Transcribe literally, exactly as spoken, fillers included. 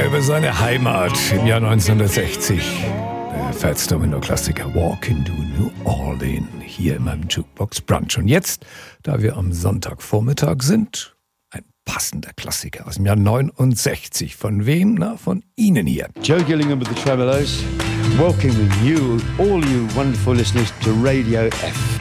über seine Heimat im Jahr neunzehnhundertsechzig. Der Fats Domino-Klassiker Walking to New Orleans hier in meinem Jukebox Brunch. Und jetzt, da wir am Sonntagvormittag sind, ein passender Klassiker aus dem Jahr neunundsechzig. Von wem? Na, von Ihnen hier. Joe Gillingham with the Tremolos. Welcoming you, all you wonderful listeners, to Radio F.